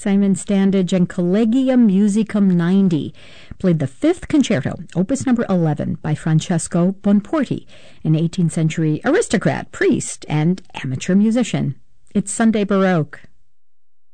Simon Standage and Collegium Musicum 90 played the Fifth Concerto, opus number 11, by Francesco Bonporti, an 18th century aristocrat, priest, and amateur musician. It's Sunday Baroque.